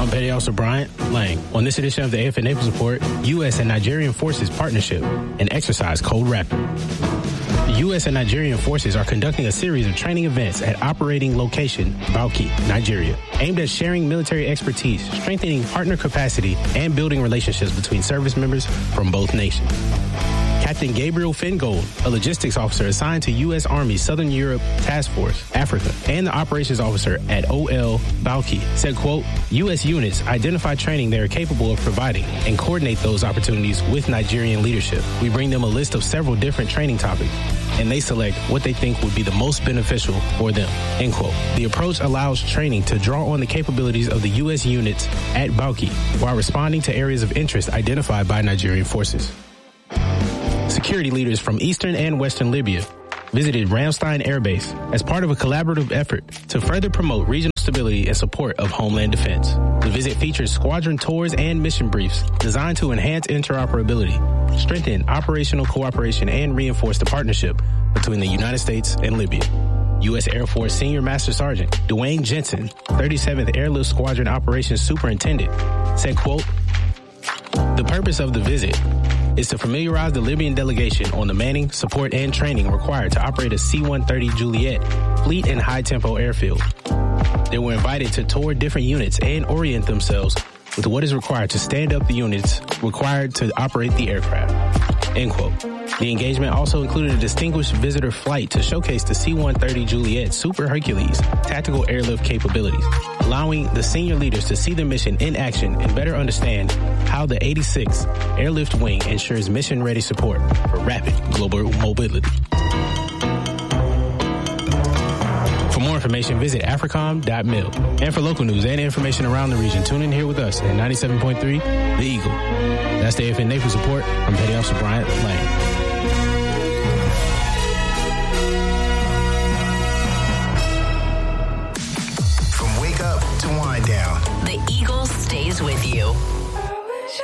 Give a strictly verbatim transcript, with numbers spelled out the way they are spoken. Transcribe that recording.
I'm Petty Officer Bryant Lang. On this edition of the A F N Naples Report, U S and Nigerian Forces Partnership and Exercise Cold Rapid. The U S and Nigerian forces are conducting a series of training events at Operating Location, Bauchi, Nigeria, aimed at sharing military expertise, strengthening partner capacity, and building relationships between service members from both nations. Captain Gabriel Fingold, a logistics officer assigned to U S Army Southern Europe Task Force, Africa, and the operations officer at O L Bauchi, said, quote, U S units identify training they are capable of providing and coordinate those opportunities with Nigerian leadership. We bring them a list of several different training topics, and they select what they think would be the most beneficial for them, end quote. The approach allows training to draw on the capabilities of the U S units at Bauchi while responding to areas of interest identified by Nigerian forces. Security leaders from eastern and western Libya visited Ramstein Air Base as part of a collaborative effort to further promote regional stability and support of homeland defense. The visit features squadron tours and mission briefs designed to enhance interoperability, strengthen operational cooperation, and reinforce the partnership between the United States and Libya. U S Air Force Senior Master Sergeant Dwayne Jensen, thirty-seventh Airlift Squadron Operations Superintendent, said, quote, the purpose of the visit is to familiarize the Libyan delegation on the manning, support, and training required to operate a C one thirty Juliet fleet and high-tempo airfield. They were invited to tour different units and orient themselves with what is required to stand up the units required to operate the aircraft, end quote. The engagement also included a distinguished visitor flight to showcase the C one thirty Juliet Super Hercules tactical airlift capabilities, allowing the senior leaders to see the mission in action and better understand how the eighty-sixth Airlift Wing ensures mission-ready support for rapid global mobility. For more information, visit africom dot mil. And for local news and information around the region, tune in here with us at ninety-seven point three The Eagle. That's the A F N Naples Report. I'm Petty Officer Bryant Lang. From wake up to wind down, The Eagle stays with you.